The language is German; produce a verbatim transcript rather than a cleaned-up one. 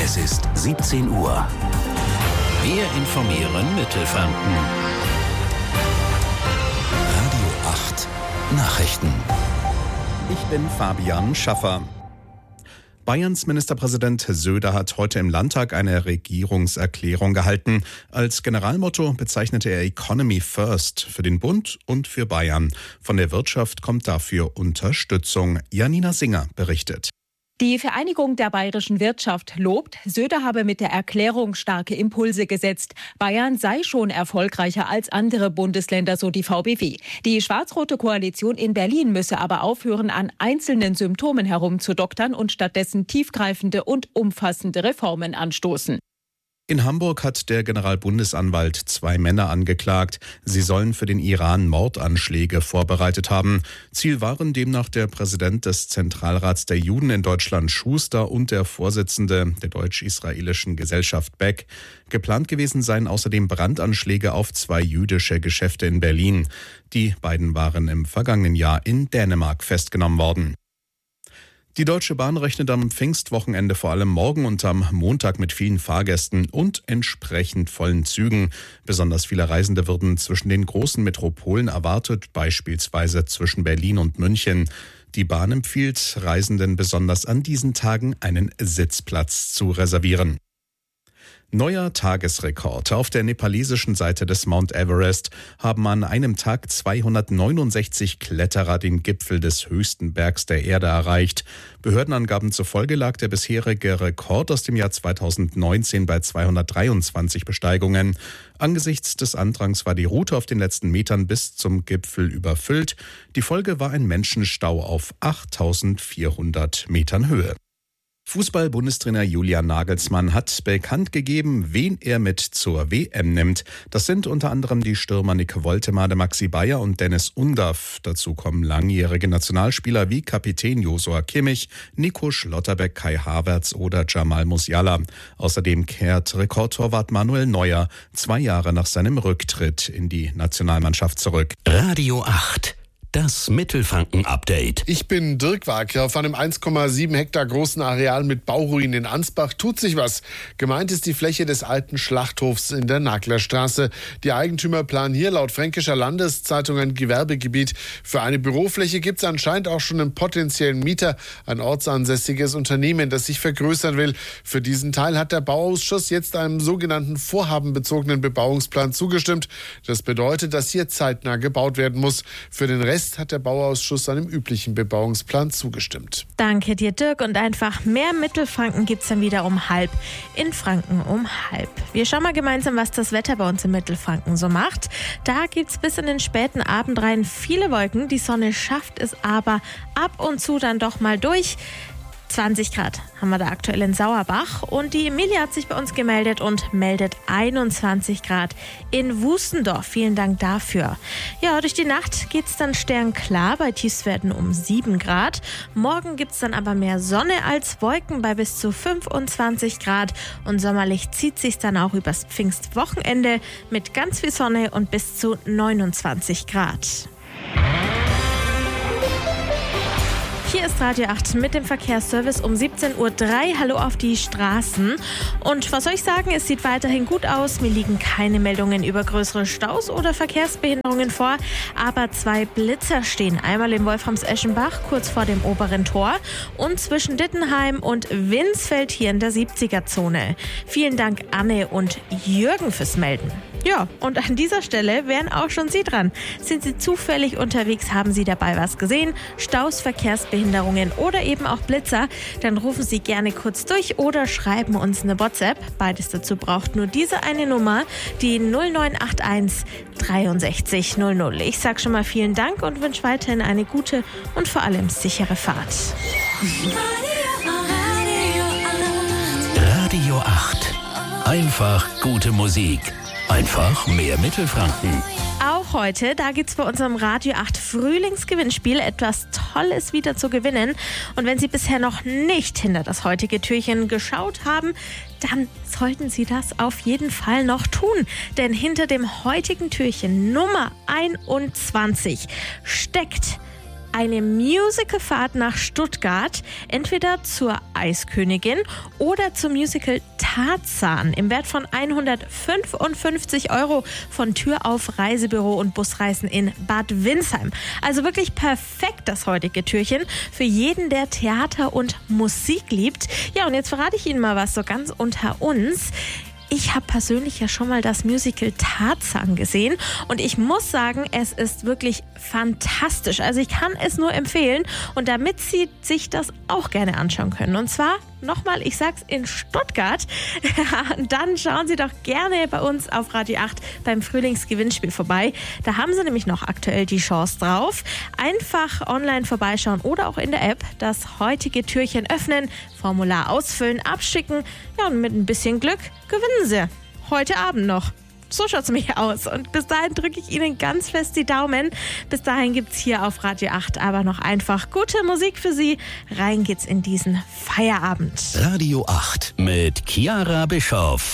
Es ist siebzehn Uhr. Wir informieren Mittelfranken. Radio acht Nachrichten. Ich bin Fabian Schaffer. Bayerns Ministerpräsident Söder hat heute im Landtag eine Regierungserklärung gehalten. Als Generalmotto bezeichnete er Economy First für den Bund und für Bayern. Von der Wirtschaft kommt dafür Unterstützung. Janina Singer berichtet. Die Vereinigung der bayerischen Wirtschaft lobt, Söder habe mit der Erklärung starke Impulse gesetzt. Bayern sei schon erfolgreicher als andere Bundesländer, so die V B W. Die schwarz-rote Koalition in Berlin müsse aber aufhören, an einzelnen Symptomen herumzudoktern und stattdessen tiefgreifende und umfassende Reformen anstoßen. In Hamburg hat der Generalbundesanwalt zwei Männer angeklagt. Sie sollen für den Iran Mordanschläge vorbereitet haben. Ziel waren demnach der Präsident des Zentralrats der Juden in Deutschland, Schuster, und der Vorsitzende der deutsch-israelischen Gesellschaft Beck. Geplant gewesen seien außerdem Brandanschläge auf zwei jüdische Geschäfte in Berlin. Die beiden waren im vergangenen Jahr in Dänemark festgenommen worden. Die Deutsche Bahn rechnet am Pfingstwochenende vor allem morgen und am Montag mit vielen Fahrgästen und entsprechend vollen Zügen. Besonders viele Reisende würden zwischen den großen Metropolen erwartet, beispielsweise zwischen Berlin und München. Die Bahn empfiehlt Reisenden besonders an diesen Tagen einen Sitzplatz zu reservieren. Neuer Tagesrekord. Auf der nepalesischen Seite des Mount Everest haben an einem Tag zweihundertneunundsechzig Kletterer den Gipfel des höchsten Bergs der Erde erreicht. Behördenangaben zufolge lag der bisherige Rekord aus dem Jahr zweitausendneunzehn bei zweihundertdreiundzwanzig Besteigungen. Angesichts des Andrangs war die Route auf den letzten Metern bis zum Gipfel überfüllt. Die Folge war ein Menschenstau auf achttausendvierhundert Metern Höhe. Fußball-Bundestrainer Julian Nagelsmann hat bekannt gegeben, wen er mit zur W M nimmt. Das sind unter anderem die Stürmer Nick Woltemade, Maxi Bayer und Dennis Undaff. Dazu kommen langjährige Nationalspieler wie Kapitän Josua Kimmich, Nico Schlotterbeck, Kai Havertz oder Jamal Musiala. Außerdem kehrt Rekordtorwart Manuel Neuer zwei Jahre nach seinem Rücktritt in die Nationalmannschaft zurück. Radio acht. Das Mittelfranken-Update. Ich bin Dirk Wagner. Auf einem eins Komma sieben Hektar großen Areal mit Bauruinen in Ansbach tut sich was. Gemeint ist die Fläche des alten Schlachthofs in der Naglerstraße. Die Eigentümer planen hier laut Fränkischer Landeszeitung ein Gewerbegebiet. Für eine Bürofläche gibt es anscheinend auch schon einen potenziellen Mieter, ein ortsansässiges Unternehmen, das sich vergrößern will. Für diesen Teil hat der Bauausschuss jetzt einem sogenannten vorhabenbezogenen Bebauungsplan zugestimmt. Das bedeutet, dass hier zeitnah gebaut werden muss. Für den Rest hat der Bauausschuss einem üblichen Bebauungsplan zugestimmt. Danke dir, Dirk. Und einfach mehr Mittelfranken gibt es dann wieder um halb. In Franken um halb. Wir schauen mal gemeinsam, was das Wetter bei uns in Mittelfranken so macht. Da gibt es bis in den späten Abend rein viele Wolken. Die Sonne schafft es aber ab und zu dann doch mal durch. zwanzig Grad haben wir da aktuell in Sauerbach und die Emilia hat sich bei uns gemeldet und meldet einundzwanzig Grad in Wustendorf. Vielen Dank dafür. Ja, durch die Nacht geht es dann sternklar bei Tiefstwerten um sieben Grad. Morgen gibt es dann aber mehr Sonne als Wolken bei bis zu fünfundzwanzig Grad und sommerlich zieht sich dann auch übers Pfingstwochenende mit ganz viel Sonne und bis zu neunundzwanzig Grad. Hier ist Radio acht mit dem Verkehrsservice um siebzehn Uhr drei. Hallo auf die Straßen. Und was soll ich sagen, es sieht weiterhin gut aus. Mir liegen keine Meldungen über größere Staus oder Verkehrsbehinderungen vor. Aber zwei Blitzer stehen. Einmal in Wolframs-Eschenbach, kurz vor dem oberen Tor. Und zwischen Dittenheim und Winsfeld hier in der siebziger-Zone. Vielen Dank Anne und Jürgen fürs Melden. Ja, und an dieser Stelle wären auch schon Sie dran. Sind Sie zufällig unterwegs, haben Sie dabei was gesehen? Staus, Verkehrsbehinderungen oder eben auch Blitzer? Dann rufen Sie gerne kurz durch oder schreiben uns eine WhatsApp. Beides dazu braucht nur diese eine Nummer, die null neun acht eins dreiundsechzig null null. Ich sag schon mal vielen Dank und wünsche weiterhin eine gute und vor allem sichere Fahrt. Radio acht. Einfach gute Musik. Einfach mehr Mittelfranken. Auch heute, da gibt es bei unserem Radio acht Frühlingsgewinnspiel etwas Tolles wieder zu gewinnen. Und wenn Sie bisher noch nicht hinter das heutige Türchen geschaut haben, dann sollten Sie das auf jeden Fall noch tun. Denn hinter dem heutigen Türchen Nummer einundzwanzig steckt eine Musicalfahrt nach Stuttgart, entweder zur Eiskönigin oder zum Musical Tarzan im Wert von hundertfünfundfünfzig Euro von Tür auf Reisebüro und Busreisen in Bad Windsheim. Also wirklich perfekt das heutige Türchen für jeden, der Theater und Musik liebt. Ja, und jetzt verrate ich Ihnen mal was so ganz unter uns. Ich habe persönlich ja schon mal das Musical Tarzan gesehen und ich muss sagen, es ist wirklich fantastisch. Also ich kann es nur empfehlen und damit Sie sich das auch gerne anschauen können. Und zwar nochmal, ich sag's, in Stuttgart. Dann schauen Sie doch gerne bei uns auf Radio acht beim Frühlingsgewinnspiel vorbei. Da haben Sie nämlich noch aktuell die Chance drauf. Einfach online vorbeischauen oder auch in der App das heutige Türchen öffnen, Formular ausfüllen, abschicken. Ja, und mit ein bisschen Glück gewinnen Sie. Heute Abend noch. So schaut's nämlich aus. Und bis dahin drücke ich Ihnen ganz fest die Daumen. Bis dahin gibt's hier auf Radio acht aber noch einfach gute Musik für Sie. Rein geht's in diesen Feierabend. Radio acht mit Chiara Bischoff.